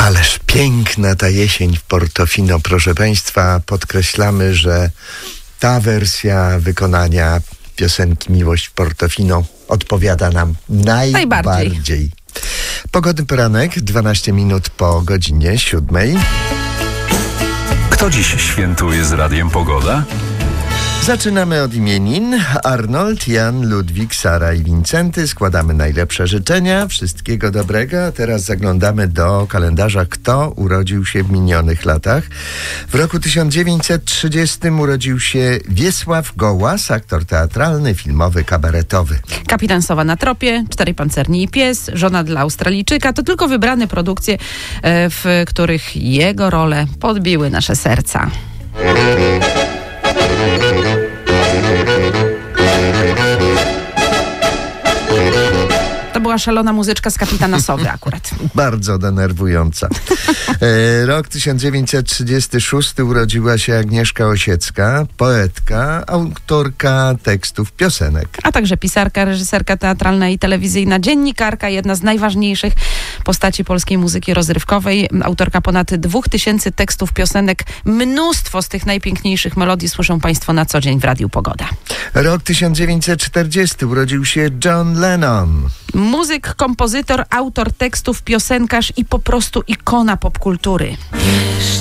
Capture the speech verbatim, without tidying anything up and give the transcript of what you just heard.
Ależ piękna ta jesień w Portofino, proszę Państwa. Podkreślamy, że ta wersja wykonania piosenki Miłość w Portofino odpowiada nam najbardziej. najbardziej. Pogodny poranek, dwanaście minut po godzinie siódmej. Kto dziś świętuje z Radiem Pogoda? Zaczynamy od imienin. Arnold, Jan, Ludwik, Sara i Wincenty. Składamy najlepsze życzenia. Wszystkiego dobrego. A teraz zaglądamy do kalendarza, kto urodził się w minionych latach. W roku tysiąc dziewięćset trzydziestym urodził się Wiesław Gołas, aktor teatralny, filmowy, kabaretowy. Kapitan Sowa na tropie, Cztery pancerni i pies, Żona dla Australijczyka. To tylko wybrane produkcje, w których jego role podbiły nasze serca. To była szalona muzyczka z Kapitana Sowy akurat. Bardzo denerwująca. E, rok tysiąc dziewięćset trzydziesty szósty urodziła się Agnieszka Osiecka, poetka, autorka tekstów piosenek. A także pisarka, reżyserka teatralna i telewizyjna, dziennikarka, jedna z najważniejszych postaci polskiej muzyki rozrywkowej, autorka ponad dwóch tysięcy tekstów piosenek. Mnóstwo z tych najpiękniejszych melodii słyszą Państwo na co dzień w Radiu Pogoda. Rok tysiąc dziewięćset czterdziesty urodził się John Lennon. Muzyk, kompozytor, autor tekstów, piosenkarz i po prostu ikona popkultury.